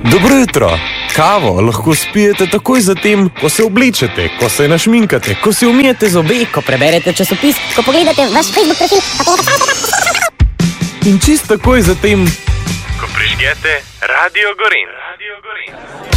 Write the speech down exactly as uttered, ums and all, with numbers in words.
Dobro jutro. Kavo lahko spijete takoj zatem, ko se oblečete, ko se našminkate, ko si umijete zobe, ko preberete časopis, ko pogledate vaš Facebook profil, in čisto takoj zatem, ko prižgete Radio Gorenj. Radio Gorenj.